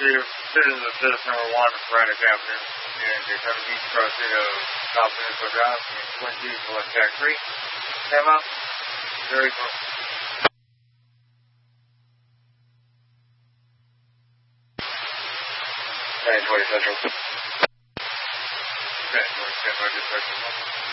citizens of Citizen number 1 of Braddock Avenue, and you're coming east across the South Peninsula Drive, and Twin Cities, West Jack Creek. Emma, very close. 920 Central. 1020 Central, just right.